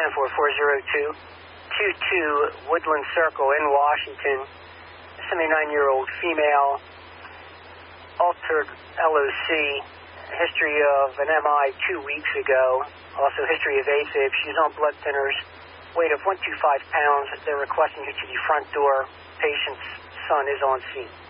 74402. 22 Woodland Circle in Washington. 79-year-old female, altered LOC, history of an MI 2 weeks ago, also history of AFib. She's on blood thinners, weight of 125 pounds. They're requesting you to the front door. Patient's son is on scene.